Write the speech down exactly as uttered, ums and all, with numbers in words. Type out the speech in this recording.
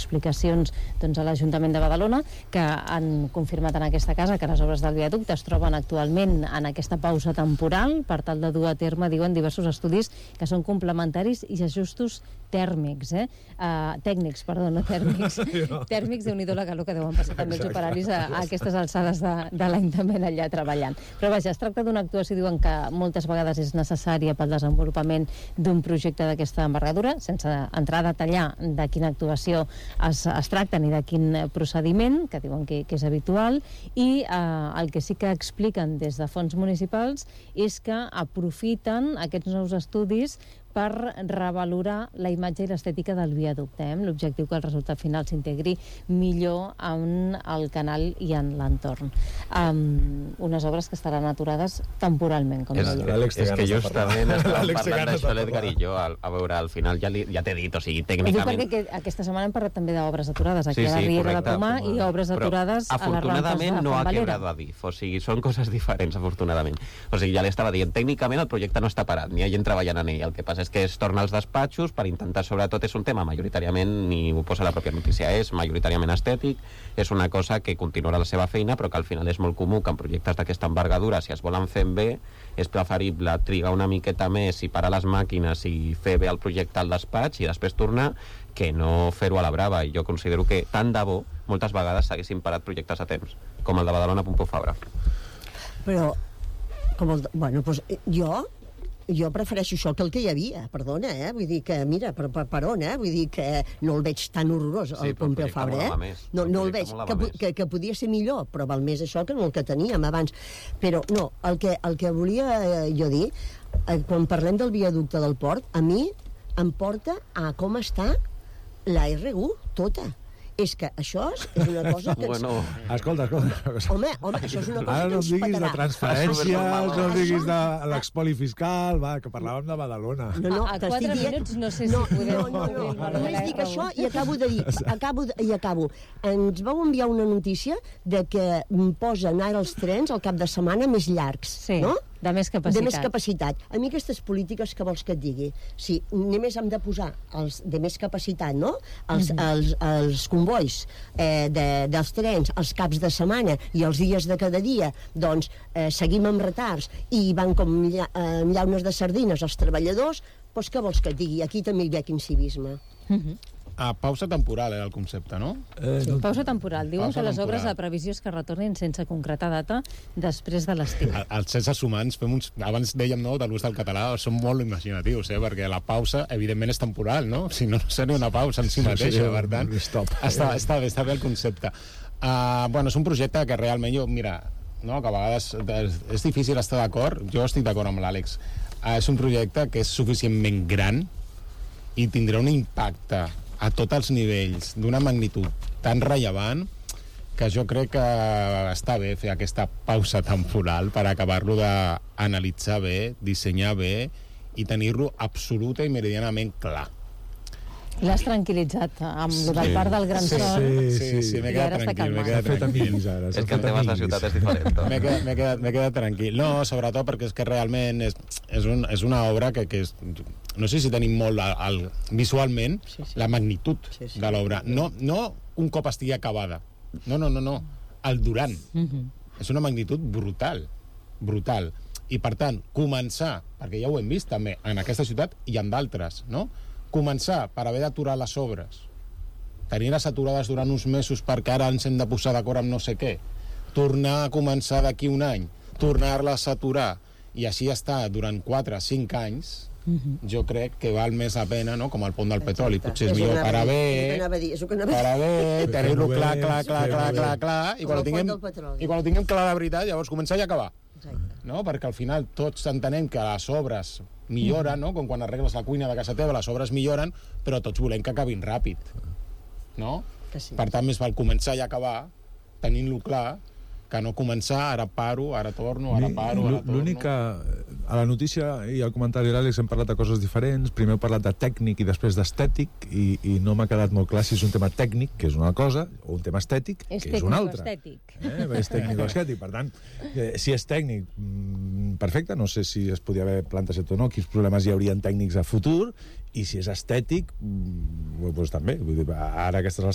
explicacions doncs, a l'Ajuntament de Badalona, que han confirmat en aquesta casa que les obres del viaducte es troben actualment en aquesta pausa temporal per tal de dur a terme, diuen, diversos estudis que són complementaris i ajustos tèrmics, eh? Uh, tècnics, perdó, no tèrmics. Tèrmics, Déu-n'hi-do la calor que deuen passar també els operaris a, a aquestes alçades de, de l'any també allà treballant. Però vaja, es tracta d'una actuació, diuen que moltes vegades és necessària pel desenvolupament d'un projecte d'aquesta envergadura, sense entrar a detallar de quina actuació es, es tracta ni de quin procediment, que diuen que, que és habitual, i eh, el que sí que expliquen des de fons municipals és que aprofiten aquests nous estudis per revalorar la imatge i l'estètica del viaducte, eh? amb l'objectiu que el resultat final s'integri millor en el canal i en l'entorn. Um, unes obres que estaran aturades temporalment, com és, deia. És que justament estàvem parlant d'això, l'Edgar i jo, a, a veure, al final ja, li, ja t'he dit, o sigui, tècnicament... Ho dic perquè aquesta setmana hem parlat també d'obres aturades aquí sí, sí, a la Riera correcte, de Pomar i obres aturades a les rampes de afortunadament no ha Valera. quebrado a DIF, o sigui, són coses diferents, afortunadament. O sigui, ja l'estava dient, tècnicament el projecte no està parat, ni hi ha gent treballant en ell, el que passa és que es torna als despatxos per intentar, sobretot, és un tema majoritàriament, ni ho posa la pròpia notícia, és majoritàriament estètic, és una cosa que continuarà la seva feina, però que al final és molt comú que en projectes d'aquesta envergadura, si es volen fer bé, és preferible trigar una miqueta més i parar les màquines i fer bé el projecte al despatx i després tornar, que no fer-ho a la brava. I jo considero que tant de bo moltes vegades s'haguessin parat projectes a temps, com el de Badalona Pompeu Fabra. Però, com el, bueno, doncs jo jo prefereixo això que el que hi havia, perdona, eh? Vull dir que, mira, per, per, per on, eh? Vull dir que no el veig tan horrorós, el sí, Pompeu Fabra, eh? No, no el veig, que, que, que podia ser millor, però val més això que no el que teníem abans. Però, no, el que, el que volia eh, jo dir, eh, quan parlem del viaducte del port, a mi em porta a com està la erre u, tota. És que això és una cosa que... Bueno, escolta, escolta. Home, home, això és una cosa Ara que no ens diguis petarà. de transferències, no diguis de l'expoli fiscal, va, que parlàvem de Badalona. No, no, a quatre dient... minuts no sé si no, podem... No, no, no, només dic això i acabo de dir, acabo de, i acabo. Ens vau enviar una notícia de que posen ara els trens al cap de setmana més llargs, sí, no? de més capacitat. De més capacitat. A mi aquestes polítiques que vols que et digui? Si només hem de posar els de més capacitat, no? Els, uh -huh. els, els convois eh, de, dels trens, els caps de setmana i els dies de cada dia, doncs eh, seguim amb retards i van com lla, eh, llaunes de sardines els treballadors, doncs què vols que et digui? Aquí també hi veig incivisme. Uh -huh. Ah, pausa temporal era el concepte, no? Eh, sí. Pausa temporal. Diuen pausa que les temporal. obres de previsió és que retornin sense concretar data després de l'estiu. Els éssers humans fem uns... Abans dèiem, no, de l'ús del català, som molt imaginatius, eh? Perquè la pausa, evidentment, és temporal, no? Si no, no seria una pausa en si mateixa, sí, per tant... Stop. Està, està bé, està bé el concepte. Uh, bueno, és un projecte que realment jo, mira, no, que a vegades és difícil estar d'acord, jo estic d'acord amb l'Àlex. Uh, és un projecte que és suficientment gran i tindrà un impacte a tots els nivells d'una magnitud tan rellevant que jo crec que està bé fer aquesta pausa temporal per acabar-lo d'analitzar bé, dissenyar bé i tenir-lo absoluta i meridianament clar. L'has tranquil·litzat amb sí. el part del Gran sí, Sol. Sí, sí, sí, sí m'he quedat tranquil, m'he quedat tranquil. És que en temes de ciutat és diferent. M'he quedat, m'he quedat, m'he quedat tranquil. No, sobretot perquè és que realment és, és, un, és una obra que, que és... No sé si tenim molt al, al, visualment sí, sí. la magnitud sí, sí. de l'obra. No, no un cop estigui acabada. No, no, no, no. El durant. Uh-huh. És una magnitud brutal. Brutal. I, per tant, començar, perquè ja ho hem vist també en aquesta ciutat i en d'altres, no? Començar per haver d'aturar les obres, tenir-les aturades durant uns mesos perquè ara ens hem de posar d'acord amb no sé què, tornar a començar d'aquí un any, tornar-les a aturar, i així està durant quatre o cinc anys, uh-huh. jo crec que val més la pena, no? Com el pont del petroli. Potser és, és millor parar bé, parar bé, tenir-lo clar, clar, clar, clar, clar, clar, i quan ho tinguem, i quan ho tinguem clar de veritat, llavors començar i acabar. No? Perquè al final tots entenem que les obres milloren, no? Com quan arregles la cuina de casa teva, les obres milloren, però tots volem que acabin ràpid, no? Sí. Per tant, més val començar i acabar tenint-lo clar que no començar, ara paro, ara torno, ara paro, ara torno. L'únic que a la notícia i al comentari de l'Àlex hem parlat de coses diferents. Primer heu parlat de tècnic i després d'estètic, i, i no m'ha quedat molt clar si és un tema tècnic, que és una cosa, o un tema estètic, és que és una altra. Estètic. Eh? És tècnic-estètic. Per tant, eh, si és tècnic, perfecte, no sé si es podia haver plantejat o no, quins problemes hi haurien tècnics a futur, i si és estètic, doncs també. Vull dir, ara aquestes